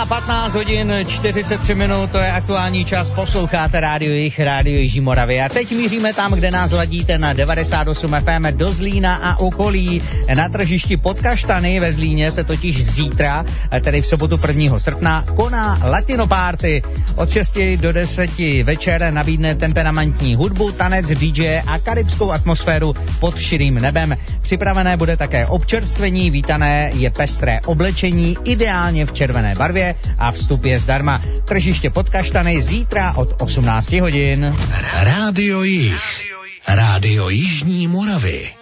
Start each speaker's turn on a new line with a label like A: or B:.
A: 15 hodin 43 minut, to je aktuální čas, posloucháte Rádio Jih, Rádio Jižní Moravy. A teď míříme tam, kde nás ladíte na 98 FM do Zlína a okolí. Na tržišti Pod Kaštany ve Zlíně se totiž zítra, tedy v sobotu 1. srpna, koná Latino Party. Od 6 do 10 večer nabídne temperamentní hudbu, tanec, DJ a karibskou atmosféru pod širým nebem. Připravené bude také občerstvení, vítané je pestré oblečení, ideálně v červené barvě a vstup je zdarma. Tržiště Pod Kaštany zítra od 18 hodin.
B: Rádio Jih, Rádio Jižní Moravy.